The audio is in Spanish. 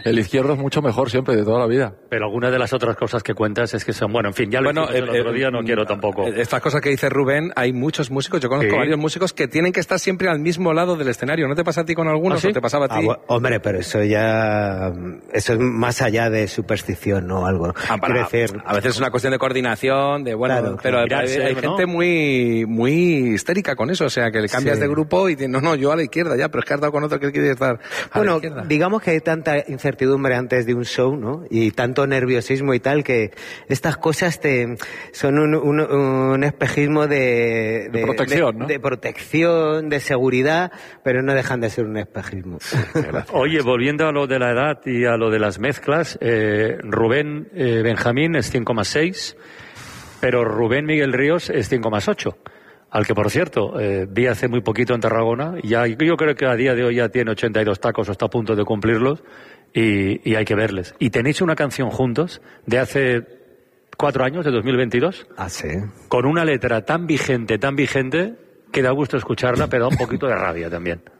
El izquierdo es mucho mejor siempre, de toda la vida. Pero algunas de las otras cosas que cuentas es que son... Bueno, en fin, ya lo dijimos el otro día, no quiero tampoco... Estas cosas que dice Rubén, hay muchos músicos, yo conozco varios músicos que tienen que estar siempre al mismo lado del escenario. ¿No te pasa a ti con algunos o te pasaba a ti? Hombre, pero eso es más allá de superstición o algo. Decir, a veces es una cuestión de coordinación, de bueno, pero hay gente muy histérica con eso, o sea, que le cambias de grupo y no, yo a la izquierda ya, pero es que has dado con otro que quiere estar a la izquierda. Digamos que hay tanta incertidumbre antes de un show, ¿no? Y tanto nerviosismo y tal, que estas cosas son un espejismo de protección, ¿no? De protección, de seguridad, pero no dejan de ser un espejismo. Oye, volviendo a lo de la edad y a lo de las mezclas, Rubén Benjamín es 5,6, pero Rubén Miguel Ríos es 5,8. Al que, por cierto, vi hace muy poquito en Tarragona, yo creo que a día de hoy ya tiene 82 tacos o está a punto de cumplirlos, y hay que verles. Y tenéis una canción juntos de hace 4 años, de 2022, sí, con una letra tan vigente, que da gusto escucharla, pero da un poquito de rabia también.